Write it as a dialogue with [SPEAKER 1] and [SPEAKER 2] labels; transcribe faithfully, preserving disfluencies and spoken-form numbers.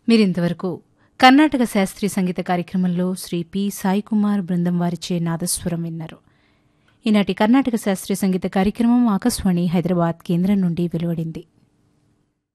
[SPEAKER 1] మీరింతవరకు కర్ణాటక శాస్త్రీయ సంగీత కార్యక్రమంలో శ్రీ పి సాయి కుమార్ బృందం వారిచే నాదస్వరం విన్నారు. ఈనాటి కర్ణాటక శాస్త్రీయ సంగీత కార్యక్రమం ఆకాశవాణి హైదరాబాద్ కేంద్రం నుండి వెలువడింది.